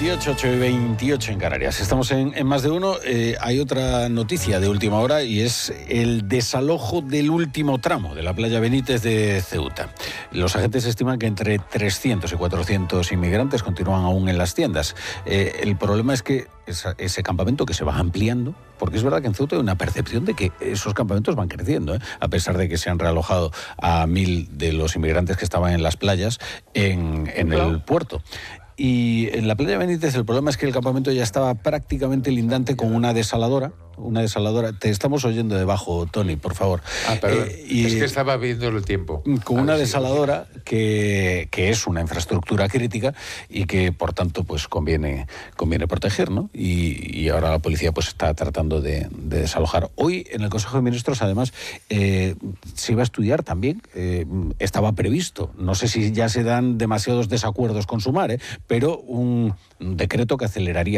8:28, 8:28 en Canarias. Estamos en Más de Uno. Hay otra noticia de última hora y es el desalojo del último tramo de la playa Benítez de Ceuta. Los agentes estiman que entre 300 y 400 inmigrantes continúan aún en las tiendas. El problema es que ese campamento que se va ampliando, porque es verdad que en Ceuta hay una percepción de que esos campamentos van creciendo, a pesar de que se han realojado a 1.000 de los inmigrantes que estaban en las playas en el puerto. Y en la playa Benítez el problema es que el campamento ya estaba prácticamente lindante con una desaladora. Te estamos oyendo debajo, Tony, por favor. Perdón, es que estaba viendo el tiempo. Con una desaladora que es una infraestructura crítica y que, por tanto, pues conviene proteger, ¿no? Y ahora la policía pues está tratando de desalojar. Hoy, en el Consejo de Ministros, además, se iba a estudiar también, estaba previsto, no sé si ya se dan demasiados desacuerdos con Sumar, pero un decreto que aceleraría